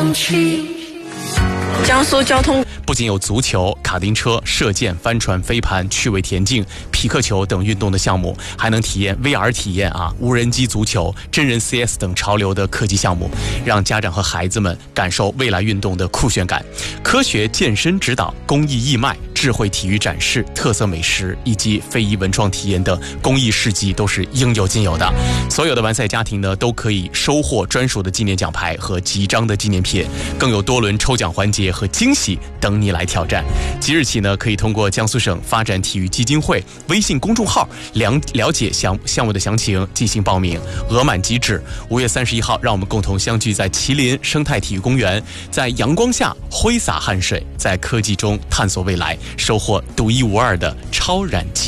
风起。江苏交通不仅有足球、卡丁车、射箭、帆船、飞盘、趣味田径、匹克球等运动的项目，还能体验 VR 体验无人机足球、真人 CS 等潮流的科技项目，让家长和孩子们感受未来运动的酷炫感。科学健身指导、公益义卖、智慧体育展示、特色美食以及非遗文创体验等公益事迹都是应有尽有的。所有的完赛家庭呢，都可以收获专属的纪念奖牌和几张的纪念品，更有多轮抽奖环节和惊喜等你来挑战。即日起呢，可以通过江苏省发展体育基金会微信公众号了解项目的详情进行报名，额满即止。5月31号，让我们共同相聚在麒麟生态体育公园，在阳光下挥洒汗水，在科技中探索未来，收获独一无二的超燃机。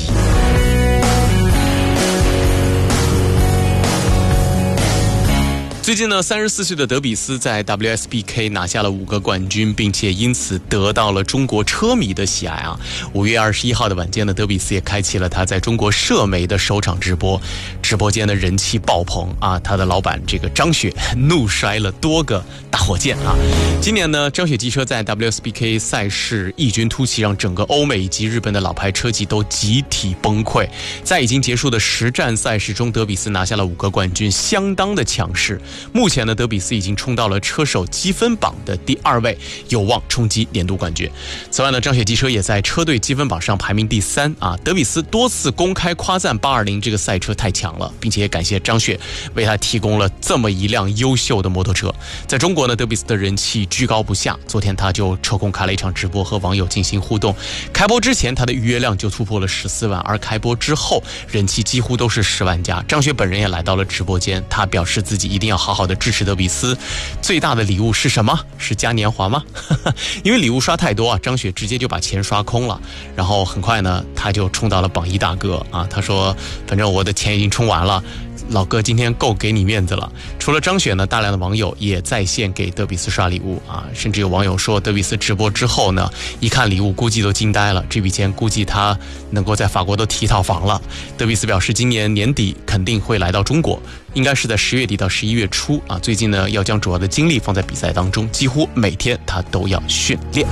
最近呢，34岁的德比斯在 WSBK 拿下了5个冠军，并且因此得到了中国车迷的喜爱5月21号的晚间呢，德比斯也开启了他在中国社媒的首场直播，直播间的人气爆棚他的老板这个张雪怒摔了多个大火箭今年呢，张雪机车在 WSBK 赛事异军突起，让整个欧美以及日本的老牌车企都集体崩溃。在已经结束的10站赛事中，德比斯拿下了5个冠军，相当的强势。目前呢，德比斯已经冲到了车手积分榜的第2位，有望冲击年度冠军。此外呢，张雪机车也在车队积分榜上排名第3德比斯多次公开夸赞820这个赛车太强了，并且也感谢张雪为他提供了这么一辆优秀的摩托车。在中国呢，德比斯的人气居高不下，昨天他就抽空开了一场直播和网友进行互动。开播之前他的预约量就突破了14万，而开播之后人气几乎都是10万加。张雪本人也来到了直播间，他表示自己一定要好好的支持德比斯。最大的礼物是什么？是嘉年华吗？因为礼物刷太多张雪直接就把钱刷空了，然后很快呢他就冲到了榜1大哥他说反正我的钱已经充完了，老哥今天够给你面子了。除了张雪呢，大量的网友也在线给德比斯刷礼物甚至有网友说德比斯直播之后呢，一看礼物估计都惊呆了，这笔钱估计他能够在法国都提一套房了。德比斯表示今年年底肯定会来到中国，应该是在10月底到11月初最近呢要将主要的精力放在比赛当中，几乎每天他都要训练。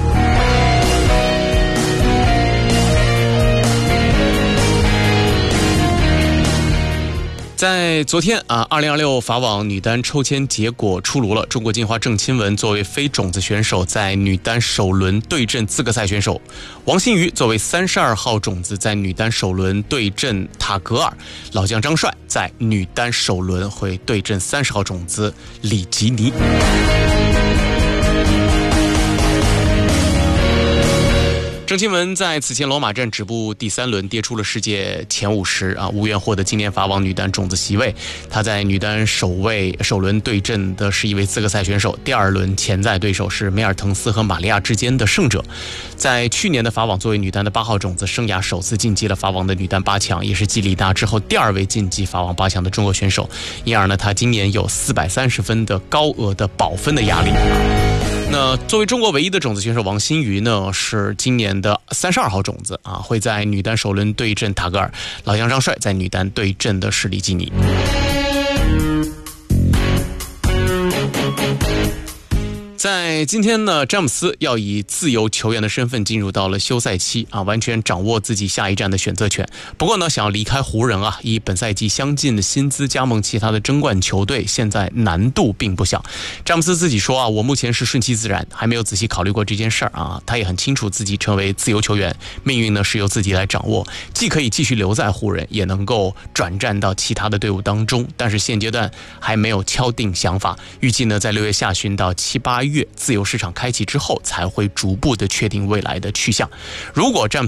在昨天2026法网女单抽签结果出炉了，中国金花郑钦文作为非种子选手在女单首轮对阵资格赛选手王欣瑜，作为32号种子在女单首轮对阵塔格尔，老将张帅在女单首轮会对阵30号种子李吉尼。郑钦文在此前罗马站止步第3轮，跌出了世界前50无缘获得今年法网女单种子席位。他在女单首轮对阵的是一位资格赛选手，第2轮潜在对手是梅尔滕斯和玛利亚之间的胜者。在去年的法网作为女单的8号种子，生涯首次晋级了法网的女单8强，也是继李娜之后第2位晋级法网8强的中国选手。因而呢，他今年有430分的高额的保分的压力。那作为中国唯一的种子选手王欣瑜呢，是今年的32号种子会在女单首轮对阵塔格尔，老将张帅在女单对阵的是李吉尼。在今天呢，詹姆斯要以自由球员的身份进入到了休赛期完全掌握自己下一站的选择权。不过呢，想要离开湖人以本赛季相近的薪资加盟其他的争冠球队，现在难度并不小。詹姆斯自己说我目前是顺其自然，还没有仔细考虑过这件事儿他也很清楚自己成为自由球员，命运呢是由自己来掌握，既可以继续留在湖人，也能够转战到其他的队伍当中，但是现阶段还没有敲定想法，预计呢在6月下旬到7、8月自由市场开启之后，才会逐步的确定未来的去向。如果詹姆斯